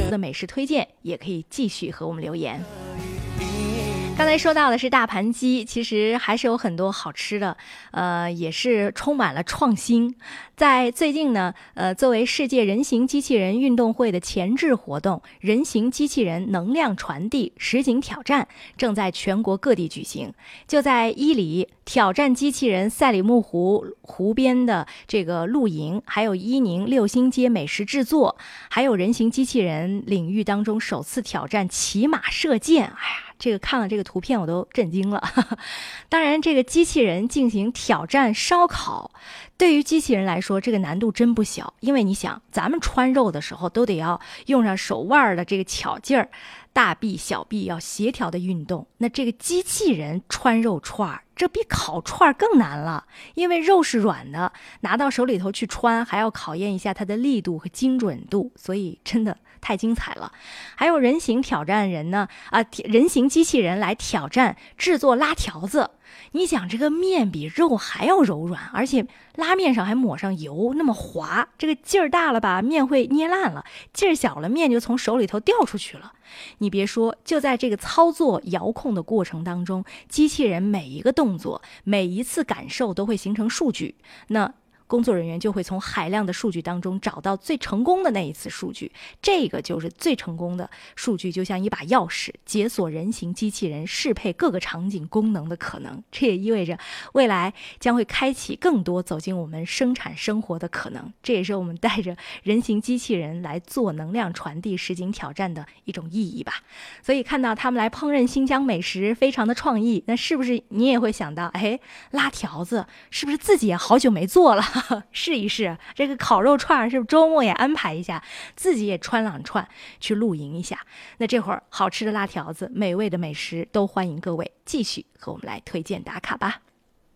思的美食推荐，也可以继续和我们留言。刚才说到的是大盘鸡，其实还是有很多好吃的，也是充满了创新。在最近呢，作为世界人形机器人运动会的前置活动，人形机器人能量传递实景挑战正在全国各地举行。就在伊犁，挑战机器人赛里木湖边的这个露营，还有伊宁六星街美食制作，还有人形机器人领域当中首次挑战骑马射箭。哎呀，这个看了这个图片我都震惊了。当然，这个机器人进行挑战烧烤，对于机器人来说，这个难度真不小。因为你想，咱们穿肉的时候都得要用上手腕的这个巧劲儿，大臂小臂要协调的运动。那这个机器人穿肉串，这比烤串更难了，因为肉是软的，拿到手里头去穿，还要考验一下它的力度和精准度，所以真的太精彩了。还有人形挑战人呢，人形机器人来挑战制作拉条子。你想，这个面比肉还要柔软，而且拉面上还抹上油，那么滑，这个劲儿大了吧，面会捏烂了；劲儿小了，面就从手里头掉出去了。你别说，就在这个操作遥控的过程当中，机器人每一个动作、每一次感受都会形成数据。那工作人员就会从海量的数据当中找到最成功的那一次数据，这个就是最成功的数据，就像一把钥匙，解锁人形机器人适配各个场景功能的可能。这也意味着未来将会开启更多走进我们生产生活的可能。这也是我们带着人形机器人来做能量传递实景挑战的一种意义吧。所以看到他们来烹饪新疆美食，非常的创意，那是不是你也会想到，拉条子是不是自己也好久没做了？试一试这个烤肉串，是不是周末也安排一下，自己也穿两串去露营一下？那这会儿好吃的拉条子、美味的美食，都欢迎各位继续和我们来推荐打卡吧。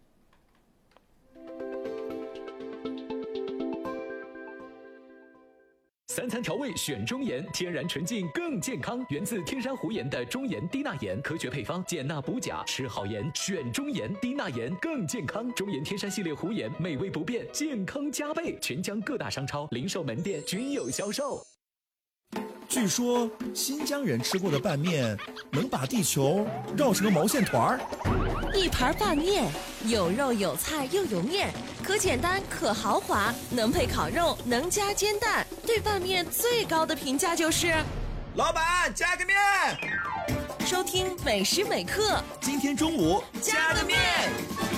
三餐调味选中盐，天然纯净更健康，源自天山湖盐的中盐低钠盐，科学配方，减钠补钾，吃好盐选中盐，低钠盐更健康。中盐天山系列湖盐，美味不变，健康加倍，全疆各大商超、零售门店均有销售。 据说新疆人吃过的拌面能把地球绕成个毛线团儿。 一盘拌面，有肉有菜又有面，可简单可豪华，能配烤肉，能加煎蛋。对拌面最高的评价就是老板加个面。 收听每时每刻， 今天中午加个面。